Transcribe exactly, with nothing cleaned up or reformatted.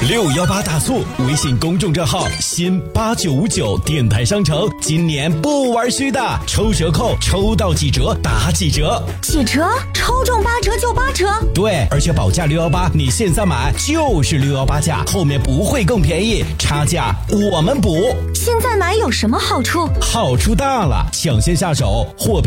六幺八大促，微信公众账号新八九五九电台商城，今年不玩虚的，抽折扣抽到几折打几折， 几折？抽中八折就八折？ 对，而且保价六幺八，你现在买就是六幺八价，后面不会更便宜，差价我们补。 现在买有什么好处？ 好处大了，抢先下手，货品